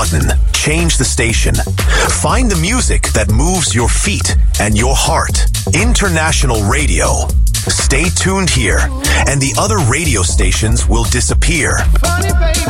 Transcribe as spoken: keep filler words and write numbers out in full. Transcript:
button. Change the station. Find the music that moves your feet and your heart. International Radio. Stay tuned here, and the other radio stations will disappear.